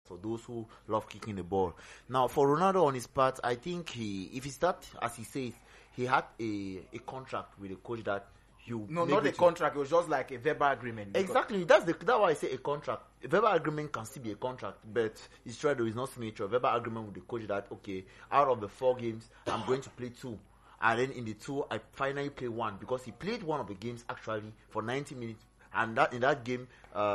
for those who love kicking the ball. Now, for Ronaldo on his part, I think if he start, as he says, he had a contract with a coach that not a contract. It was just like a verbal agreement. Exactly. That's why I say a contract. A verbal agreement can still be a contract, but it's true there is no signature. A verbal agreement with the coach that, okay, out of the 4 games, I'm going to play 2. And then in the 2, I finally play 1, because he played one of the games actually for 90 minutes. And that in that game,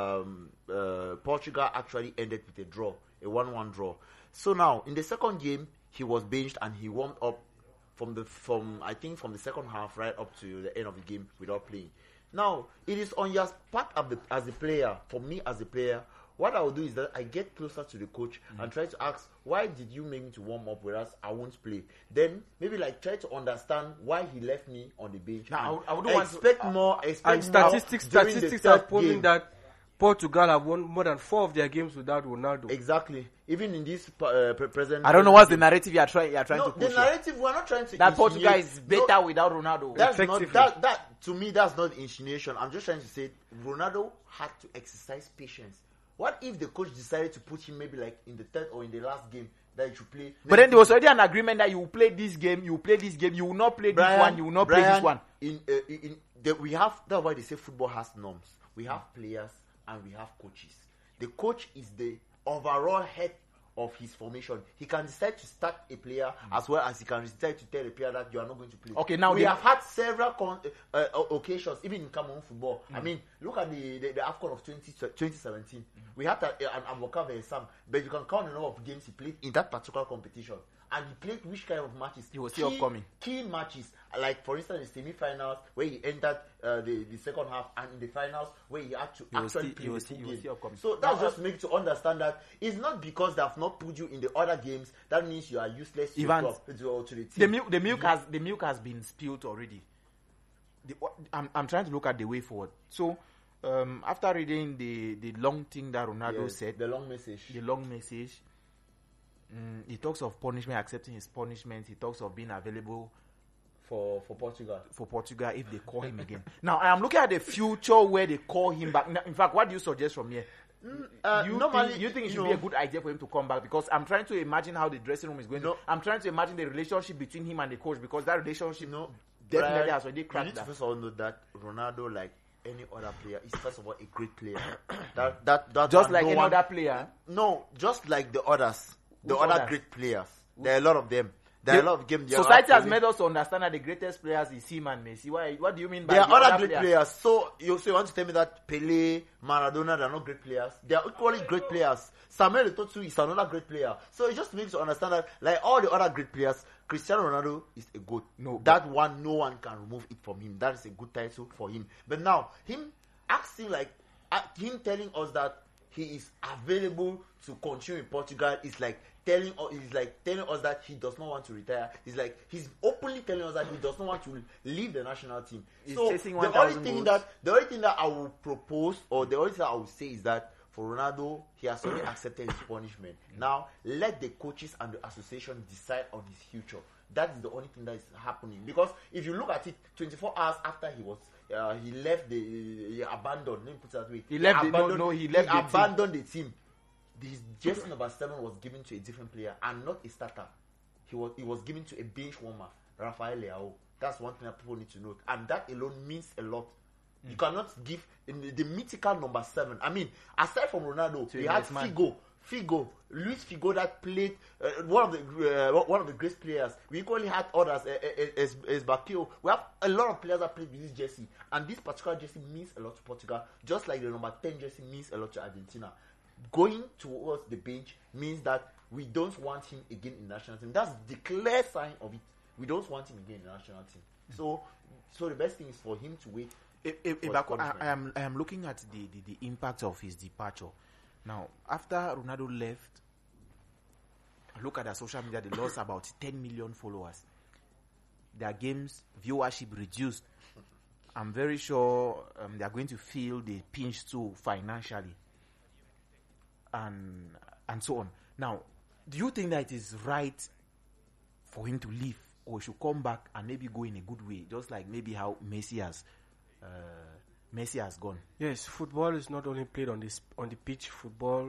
Portugal actually ended with a draw, a 1-1 draw. So now, in the second game, he was benched and he warmed up from the second half right up to the end of the game without playing. Now, it is on your part as a player. For me as a player, what I will do is that I get closer to the coach and try to ask, why did you make me to warm up whereas I won't play? Then maybe try to understand why he left me on the bench. Now, I would expect more. And statistics are proving that Portugal have won more than 4 of their games without Ronaldo. Exactly. Even in this present... I don't know what's the narrative you are trying to push. The narrative, we're not trying to... That Portugal is better without Ronaldo. That's not, that to me, that's not insinuation. I'm just trying to say Ronaldo had to exercise patience. What if the coach decided to put him maybe in the 3rd or in the last game that he should play? But then there was already an agreement that you will play this game, you will play this game, you will not play this one, you will not play this one. That's why they say football has norms. We have players and we have coaches. The coach is the overall head of his formation. He can decide to start a player as well as he can decide to tell a player that you are not going to play. Okay, now we have had several occasions, even in Cameroon football. I mean, look at the AFCON of 2017. We had an Avoka Sam, but you can count the number of games he played in that particular competition. And he played which kind of matches? He was still upcoming. Key matches, like for instance the semi-finals where he entered the second half, and in the finals where he had to actually play the 2 games. So that just makes you understand that it's not because they have not put you in the other games that means you are useless to the team. The milk has been spilled already. I'm trying to look at the way forward. So after reading the long thing that Ronaldo said, the long message. He talks of punishment, accepting his punishment. He talks of being available for Portugal. For Portugal if they call him again. Now I am looking at the future where they call him back. Now, in fact, what do you suggest from here? You think it should be a good idea for him to come back? Because I'm trying to imagine how the dressing room is going. I'm trying to imagine the relationship between him and the coach, because that relationship definitely has already cracked. You need to first of all know that Ronaldo, like any other player, is first of all a great player. that just like any other player. No, just like the others. The other great players. There are a lot of them. There are a lot of games. Society has made us understand that the greatest players is him and Messi. What do you mean by there are other great players? So you want to tell me that Pelé, Maradona, they are not great players? They are equally great players. Samuel Eto'o is another great player. So it just makes you understand that, like all the other great players, Cristiano Ronaldo is a GOAT. No one can remove it from him. That is a good title for him. But now, him telling us that he is available to continue in Portugal is like telling us that he does not want to retire. He's openly telling us that he does not want to leave the national team. So the only thing that I will propose, or the only thing that I will say, is that for Ronaldo, he has already accepted his punishment. Now let the coaches and the association decide on his future. That is the only thing that is happening. Because if you look at it, 24 hours after he left he abandoned. Let me put it that way. He abandoned the team. His jersey number 7 was given to a different player and not a starter. He was given to a bench warmer, Rafael Leao. That's one thing that people need to note, and that alone means a lot. You cannot give the mythical number 7. I mean, aside from Ronaldo, we had Luis Figo that played one of the great players. We equally had others as Bakio. We have a lot of players that played with this jersey, and this particular jersey means a lot to Portugal, just like the number 10 jersey means a lot to Argentina. Going towards the bench means that we don't want him again in the national team. That's the clear sign of it. We don't want him again in the national team. So the best thing is for him to wait. I am looking at the impact of his departure. Now, after Ronaldo left, look at their social media. They lost about 10 million followers. Their games viewership reduced. I'm very sure they are going to feel the pinch too financially. And so on. Now, do you think that it is right for him to leave, or should come back and maybe go in a good way, just like maybe how Messi has gone? Yes, football is not only played on the pitch. Football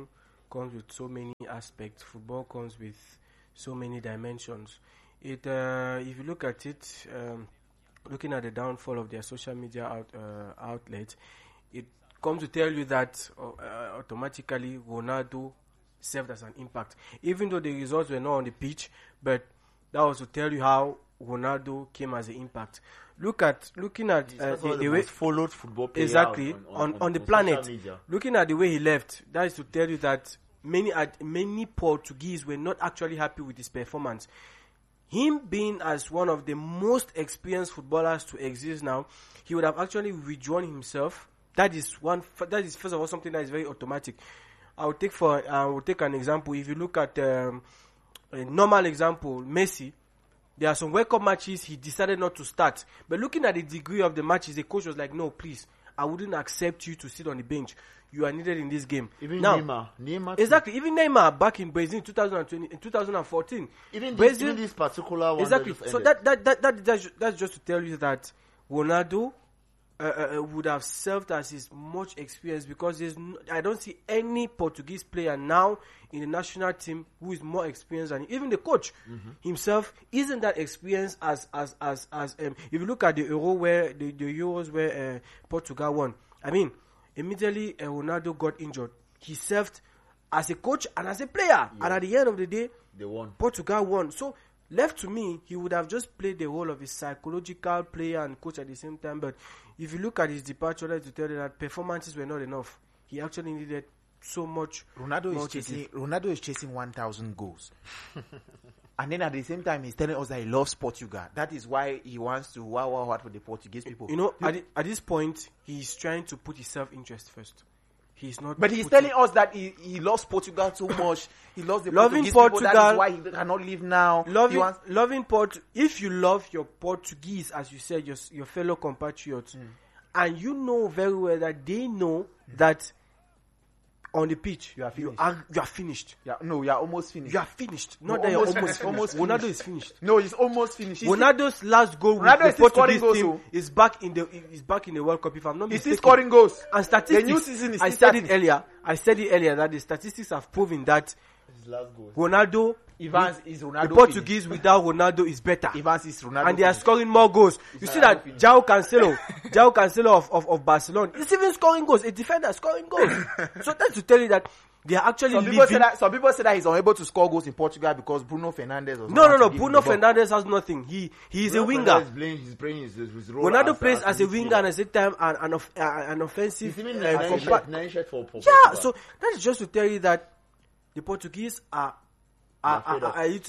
comes with so many aspects. Football comes with so many dimensions. If you look at it, looking at the downfall of their social media outlet, it comes to tell you that automatically Ronaldo served as an impact, even though the results were not on the pitch. But that was to tell you how Ronaldo came as an impact. Looking at the way followed football player exactly on the planet. Looking at the way he left, that is to tell you that many Portuguese were not actually happy with his performance. Him being as one of the most experienced footballers to exist now, he would have actually withdrawn himself. That is first of all something that is very automatic. I will take an example. If you look at a normal example, Messi, there are some World Cup matches he decided not to start. But looking at the degree of the matches, the coach was like, no, please, I wouldn't accept you to sit on the bench. You are needed in this game. Even now, Neymar exactly. Even Neymar back in Brazil in 2014. Even Brazil, this particular one. exactly. So that's just to tell you that Ronaldo would have served as his much experience, because I don't see any Portuguese player now in the national team who is more experienced than even the coach himself isn't that experienced as if you look at the Euros where Portugal won. I mean, immediately Ronaldo got injured. He served as a coach and as a player, and at the end of the day, they won. Portugal won. So left to me, he would have just played the role of a psychological player and coach at the same time. But if you look at his departure, let's tell you that performances were not enough. He actually needed so much. Ronaldo is chasing 1,000 goals. And then at the same time, he's telling us that he loves Portugal. That is why he wants to wow for the Portuguese people. You know, at this point, he's trying to put his self-interest first. He's not. But he's telling us that he loves Portugal so much. He loves the loving Portuguese Portugal. People. That is why he cannot leave now. If you love your Portuguese, as you said, your fellow compatriots, and you know very well that they know that on the pitch you are finished. You are almost finished. You are finished. Not that you're almost finished. Ronaldo is finished. No, he's almost finished. Ronaldo's last goal with the Portuguese team is back in the World Cup. If I'm not mistaken, he's scoring goals. And statistics. The new season is I said it earlier that the statistics have proven that Ronaldo. The Portuguese without Ronaldo is better. Evans is Ronaldo, and they are scoring more goals. You see that João Cancelo of Barcelona is even scoring goals. A defender scoring goals. So that's to tell you that they are actually some people say that he's unable to score goals in Portugal because Bruno Fernandes was No. Bruno Fernandes has nothing. He is a winger. He's playing his role. Ronaldo plays as a winger and at the same time an offensive. He's even nine shirt for Portugal. Yeah, so that's just to tell you that the Portuguese are a little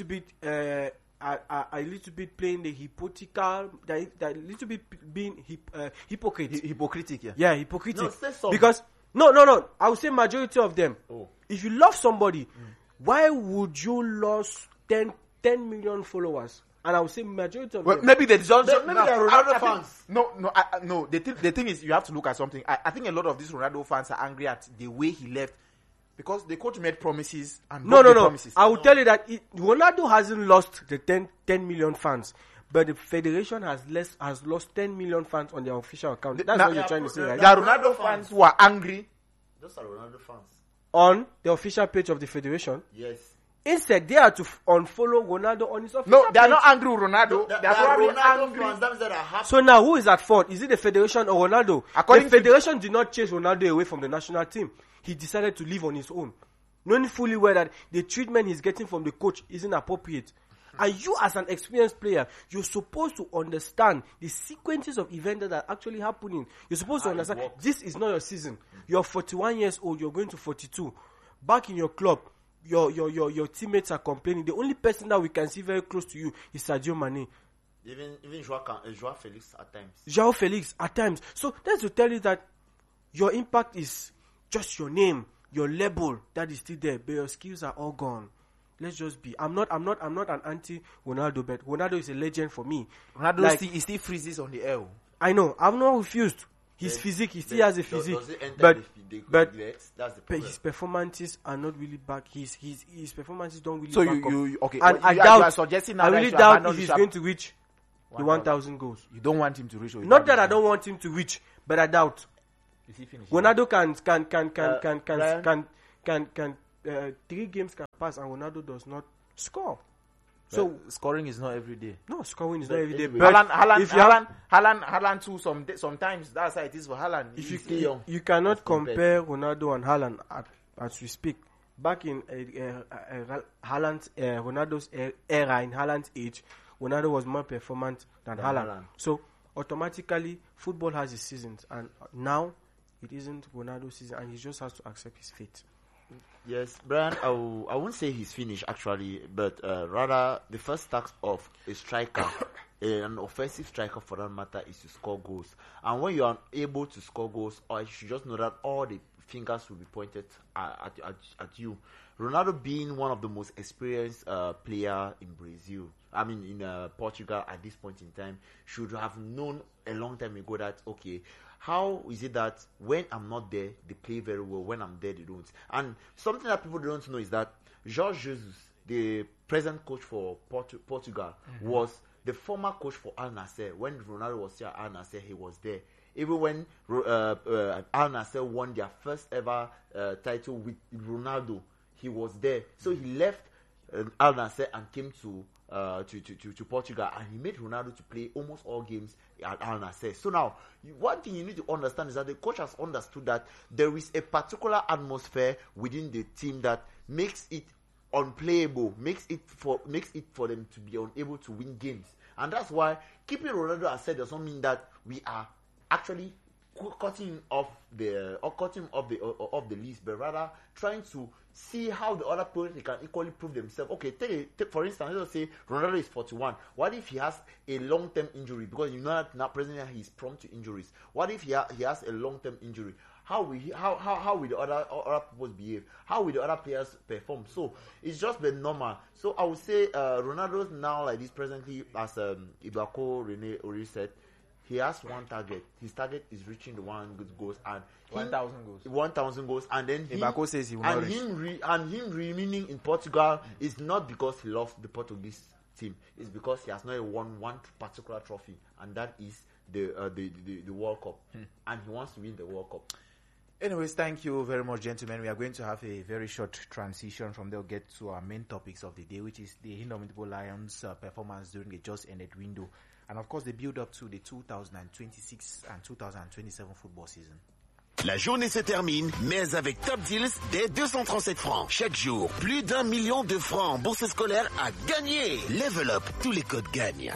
bit playing the hypocritical, a little bit being hypocritic. Yeah, hypocritic. No, say some. Because no, I would say majority of them. Oh. If you love somebody, why would you lose 10 million followers? And I would say majority of them. Maybe they don't. Maybe they're Ronaldo fans. No. The thing is, you have to look at something. I think a lot of these Ronaldo fans are angry at the way he left. Because the coach made promises and promises. I will tell you that Ronaldo hasn't lost the 10 million fans, but the federation has lost 10 million fans on their official account. That's what you're trying to say, right? There are Ronaldo fans who are angry. Those are Ronaldo fans. On the official page of the federation? Yes. Instead, they are to unfollow Ronaldo on his official page. No, they are not angry with Ronaldo. They are probably angry. Fans. That means that are happy. So now, who is at fault? Is it the federation or Ronaldo? The federation did not chase Ronaldo away from the national team. He decided to live on his own, knowing fully well that the treatment he's getting from the coach isn't appropriate. And you, as an experienced player, you're supposed to understand the sequences of events that are actually happening. You're supposed to understand this is not your season. You're 41 years old. You're going to 42. Back in your club, your teammates are complaining. The only person that we can see very close to you is Sadio Mane. Even Joao Felix at times. Joao Felix at times. So that's to tell you that your impact is just your name, your label that is still there, but your skills are all gone. Let's just be. I'm not an anti-Ronaldo, but Ronaldo is a legend for me. Ronaldo still freezes on the air. I know. I'm not refused. His physique, he still has a physique. Does it enter but that's the problem. His performances are not really back. His performances don't really so back up. Okay. And I doubt. Suggesting now I really doubt if he's going to reach the 1,000 goals. You don't want him to reach. Not that I don't want him to reach, but I doubt. Is he finished? Ronaldo can 3 games can pass and Ronaldo does not score. So scoring is not every day. No, scoring is not every day. But Haaland too. Sometimes that's how it is for Haaland. If you cannot compare Ronaldo and Haaland as we speak. Back in Ronaldo's era, in Haaland's age, Ronaldo was more performant than Haaland. So automatically, football has its seasons, and now it isn't Ronaldo's season, and he just has to accept his fate. Yes, Brian, I won't say he's finished actually, but rather the first task of a striker, an offensive striker for that matter, is to score goals. And when you are able to score goals, or you should just know that all the fingers will be pointed at you. Ronaldo being one of the most experienced player in Brazil, in Portugal at this point in time, should have known a long time ago that, okay, how is it that when I'm not there, they play very well, when I'm there, they don't? And something that people don't know is that Jorge Jesus, the present coach for Portugal, was the former coach for Al Nassr. When Ronaldo was here at Al Nassr, he was there. Even when Al Nassr won their first ever title with Ronaldo, he was there. So he left Al Nassr and came to Portugal, and he made Ronaldo to play almost all games at Al Nassr. So now, one thing you need to understand is that the coach has understood that there is a particular atmosphere within the team that makes it unplayable, makes it for them to be unable to win games, and that's why keeping Ronaldo aside does not mean that we are actually cutting off the list, but rather trying to see how the other players can equally prove themselves. Okay, take for instance, let's say Ronaldo is 41. What if he has a long-term injury? Because you know that now presently he's prone to injuries. What if he has a long-term injury? How will the other people behave? How will the other players perform? So it's just been normal. So I would say Ronaldo's now like this presently, as Ibako Rene already said, he has one target. His target is reaching the 100 goals and 1,000 goals. 1,000 goals, and then Ibako says he will not reach. Him remaining in Portugal is not because he loves the Portuguese team. It's because he has not won one particular trophy, and that is the World Cup, and he wants to win the World Cup. Anyways, thank you very much, gentlemen. We are going to have a very short transition from there. We'll get to our main topics of the day, which is the Indomitable Lions' performance during a just-ended window. And of course, the build-up to the 2026 and 2027 football season. La journée se termine, mais avec Top Deals, dès 237 francs. Chaque jour, plus d'1 million de francs en bourse scolaire à gagner. Level Up, tous les codes gagnent.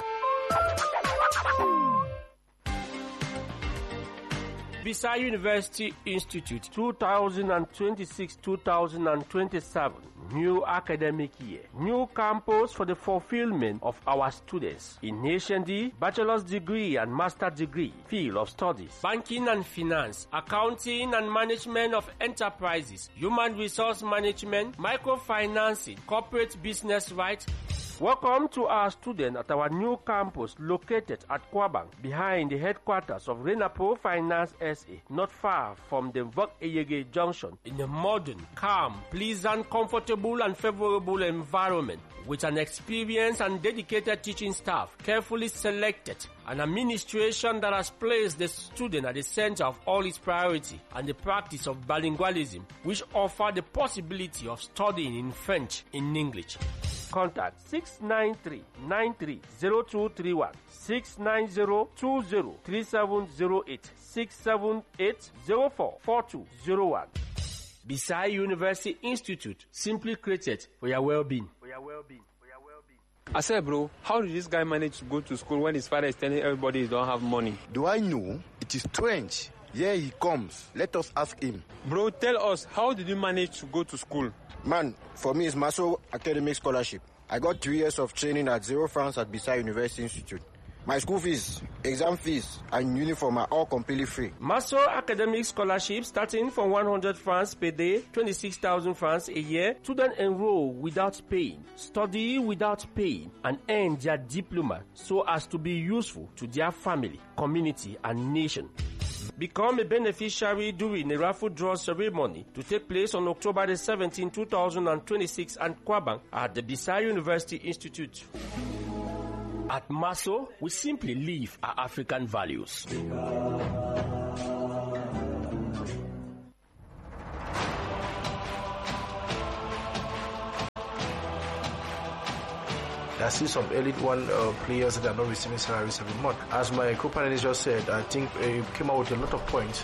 Bisai University Institute 2026-2027 new academic year. New campus for the fulfillment of our students in HND, bachelor's degree and master's degree, field of studies, banking and finance, accounting and management of enterprises, human resource management, microfinancing, corporate business rights. Welcome to our students at our new campus located at Kwabang, behind the headquarters of Renapo Finance SA, not far from the Vok Eyege Junction, in a modern, calm, pleasant, comfortable and favorable environment, with an experienced and dedicated teaching staff, carefully selected, an administration that has placed the student at the center of all its priority, and the practice of bilingualism, which offer the possibility of studying in French in English. Contact 693-930231, 690-20-3708, 678-04-4201. Bisai University Institute, simply created for your well-being. I said, bro, how did this guy manage to go to school when his father is telling everybody he don't have money? Do I know? It is strange. Here he comes. Let us ask him. Bro, tell us, how did you manage to go to school? Man, for me, it's Maso Academic Scholarship. I got 3 years of training at 0 francs at Bisai University Institute. My school fees, exam fees, and uniform are all completely free. Maso Academic Scholarship starting from 100 francs per day, 26,000 francs a year. Students enroll without paying, study without paying, and earn their diploma so as to be useful to their family, community, and nation. Become a beneficiary during a raffle draw ceremony to take place on October the 17th, 2026 at Kwabang at the Bisai University Institute. At Maso, we simply live our African values. I see some Elite One players that are not receiving salaries every month. As my co-panelist just said, I think he came out with a lot of points.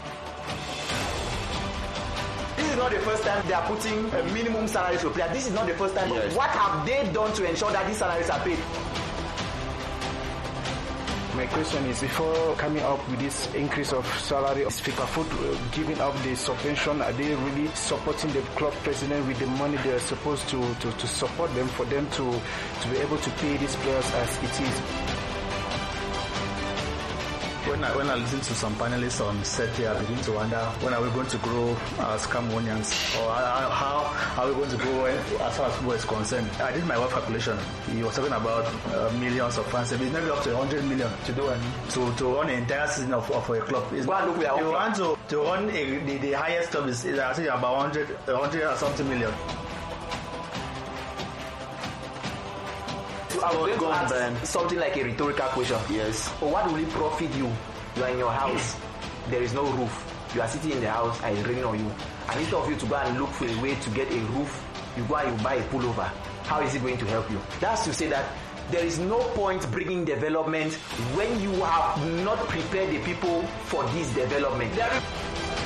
This is not the first time they are putting a minimum salary to a player. This is not the first time. Yes. What have they done to ensure that these salaries are paid? My question is, before coming up with this increase of salary, is FIFA Foot giving up the subvention? Are they really supporting the club president with the money they are supposed to support them, for them to be able to pay these players as it is? When I listen to some panelists on set here, I begin to wonder, when are we going to grow as Cameroonians, or how are we going to grow as far as football is concerned? I did my work calculation. He was talking about millions of fans. It's maybe up to 100 million to do to run the entire season of a club. You want to run the highest club is I think about 100 or something million. I was going to ask something like a rhetorical question. Yes. What will it profit you? You are in your house. There is no roof. You are sitting in the house and it's raining on you. And instead of you to go and look for a way to get a roof, you go and you buy a pullover. How is it going to help you? That's to say that there is no point bringing development when you have not prepared the people for this development.